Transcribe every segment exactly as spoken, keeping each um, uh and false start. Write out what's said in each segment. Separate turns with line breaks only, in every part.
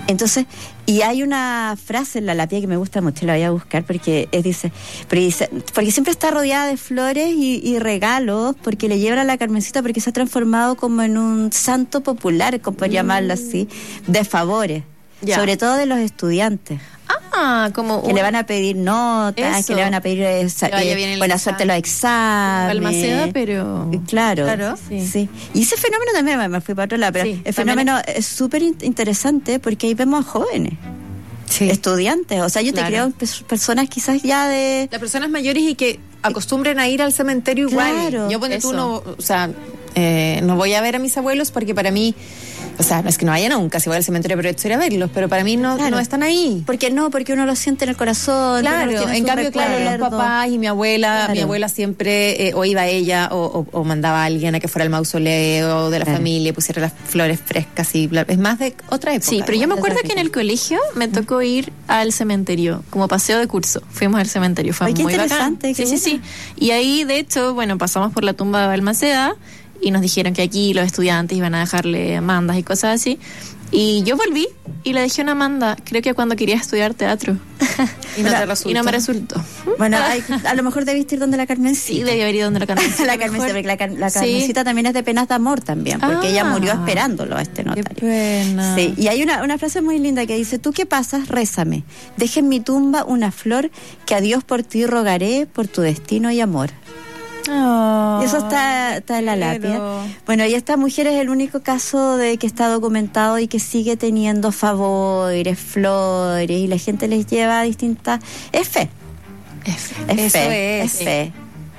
Entonces, y hay una frase en la lápida que me gusta mucho, la voy a buscar porque es, dice, pero dice, porque siempre está rodeada de flores y, y regalos, porque le llevan a la Carmencita porque se ha transformado como en un santo popular, como por mm. llamarlo así, de favores, ya. sobre todo de los estudiantes.
Ah, como
que un... le van a pedir notas, Eso. que le van a pedir eh, eh, buena suerte en los exámenes.
Balmaceda, pero...
Claro,
claro.
Sí. sí. Y ese fenómeno también, me, me fui para otro lado, pero sí, el fenómeno también... es súper interesante porque ahí vemos a jóvenes. Sí. Estudiantes, o sea, yo claro. te creo pe- personas quizás ya de...
Las personas mayores y que acostumbren a ir al cementerio igual.
Claro.
Yo ponte tú, no, o sea, eh, no voy a ver a mis abuelos porque para mí... O sea, no es que no vayan nunca, si voy al cementerio, pero estoy a verlos, pero para mí no, claro. no están ahí.
Porque no, porque uno lo siente en el corazón.
Claro, en cambio, claro, los papás y mi abuela, claro. mi abuela siempre, eh, o iba ella, o, o, o mandaba a alguien a que fuera al mausoleo de la claro. familia, pusiera las flores frescas y bla, es más de otra época.
Sí, pero yo me acuerdo que en el colegio me tocó ir al cementerio, como paseo de curso. Fuimos al cementerio, fue
Ay,
muy
qué interesante,
bacán.
Qué
sí, sí, sí. Y ahí, de hecho, bueno, pasamos por la tumba de Balmaceda y nos dijeron que aquí los estudiantes iban a dejarle mandas y cosas así. Y yo volví y le dejé una manda, creo que cuando quería estudiar teatro.
Y no, te resultó.
Y no me resultó.
Bueno, hay, a lo mejor debiste ir donde la Carmencita.
Sí, debí haber ido donde la Carmencita.
la Carmencita, porque la, la Carmencita sí. también es de penas de amor también, porque ah, ella murió esperándolo a este notario.
Qué pena.
Sí, y hay una, una frase muy linda que dice, tú que pasas, rézame, deja en mi tumba una flor que a Dios por ti rogaré, por tu destino y amor.
Oh,
y eso está, está en la lápida. Bueno, y esta mujer es el único caso de que está documentado y que sigue teniendo favores, flores, y la gente les lleva a distintas... Es fe.
Es fe.
Es
eso
fe.
Es,
es fe.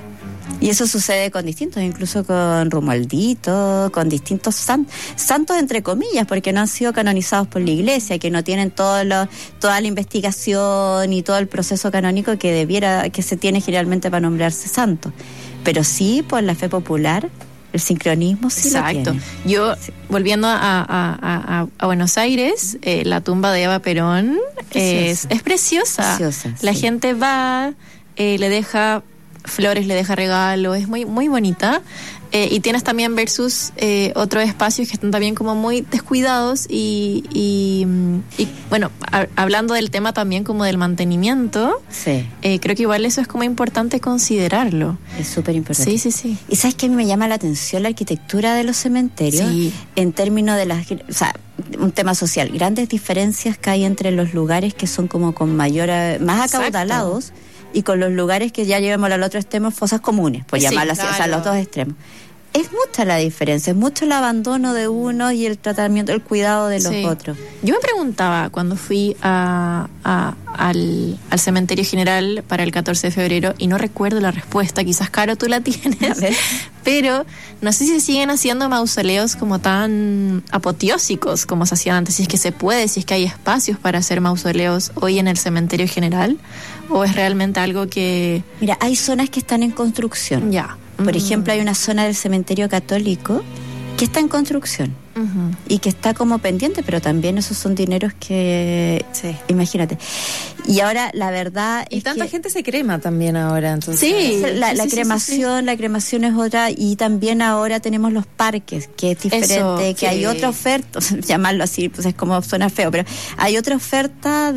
Y eso sucede con distintos, incluso con Romualdito, con distintos san, santos entre comillas, porque no han sido canonizados por la Iglesia, que no tienen todo lo, toda la investigación y todo el proceso canónico que debiera, que se tiene generalmente para nombrarse santo. Pero sí, por la fe popular, el sincronismo sí
Exacto.
lo tiene.
Yo, sí. volviendo a, a, a, a Buenos Aires, eh, la tumba de Eva Perón es, es preciosa.
preciosa
la
sí.
gente va, eh, le deja flores, le deja regalos, es muy, muy bonita. Eh, y tienes también versus eh, otros espacios que están también como muy descuidados y, y, y bueno, a, hablando del tema también como del mantenimiento,
sí.
eh, creo que igual eso es como importante considerarlo.
Es súper importante.
Sí, sí, sí.
Y ¿sabes qué me llama la atención? La arquitectura de los cementerios,
sí.
en términos de las, o sea, un tema social, grandes diferencias que hay entre los lugares que son como con mayor, más acaudalados y con los lugares que ya llevamos al otro extremo, fosas comunes, por sí, llamarlo así, claro. O sea, los dos extremos. Es mucha la diferencia, es mucho el abandono de unos y el tratamiento, el cuidado de los sí. otros.
Yo me preguntaba cuando fui a, a, al, al cementerio general para el catorce de febrero y no recuerdo la respuesta, quizás Caro tú la tienes, pero no sé si se siguen haciendo mausoleos como tan apoteósicos como se hacían antes, si es que se puede, si es que hay espacios para hacer mausoleos hoy en el cementerio general, o es realmente algo que...
Mira, hay zonas que están en construcción.
Ya.
Por
uh-huh.
ejemplo, hay una zona del cementerio católico que está en construcción
uh-huh.
y que está como pendiente, pero también esos son dineros que...
Sí.
Imagínate. Y ahora, la verdad
y
es
tanta
que...
gente se crema también ahora, entonces...
Sí, la, la
sí, sí,
cremación,
sí, sí.
la cremación es otra, y también ahora tenemos los parques, que es diferente,
Eso,
que
sí.
hay otra oferta, llamarlo así, pues es como suena feo, pero hay otra oferta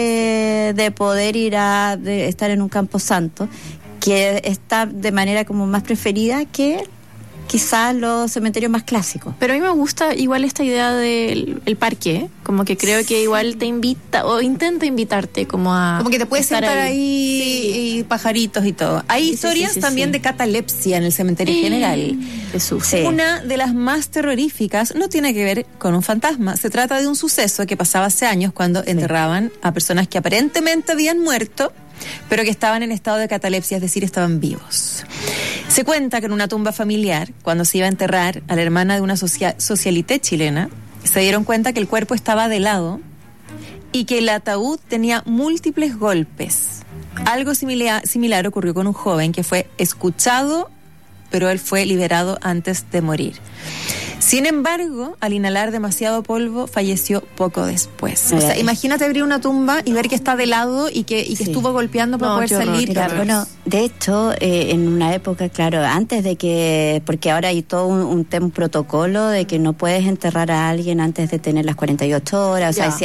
de, de poder ir a de estar en un camposanto, que está de manera como más preferida que quizás los cementerios más clásicos.
Pero a mí me gusta igual esta idea del el parque, como que creo que igual te invita o intenta invitarte como a...
Como que te puedes
estar
sentar ahí,
ahí
y pajaritos y todo. Hay
sí,
historias
sí, sí,
también
sí.
de catalepsia en el cementerio general.
Jesús.
Sí.
Una de las más terroríficas no tiene que ver con un fantasma. Se trata de un suceso que pasaba hace años cuando sí. enterraban a personas que aparentemente habían muerto, pero que estaban en estado de catalepsia, es decir, estaban vivos. Se cuenta que en una tumba familiar, cuando se iba a enterrar a la hermana de una socia- socialité chilena, se dieron cuenta que el cuerpo estaba de lado y que el ataúd tenía múltiples golpes. Algo similar, similar ocurrió con un joven que fue escuchado, pero él fue liberado antes de morir. Sin embargo, al inhalar demasiado polvo, falleció poco después. O sea, imagínate abrir una tumba y ver que está de lado y que, y que sí. estuvo golpeando para
no,
poder salir.
Mira, bueno, de hecho, eh, en una época, claro, antes de que, porque ahora hay todo un, un, un protocolo de que no puedes enterrar a alguien antes de tener las cuarenta y ocho horas. O sea, si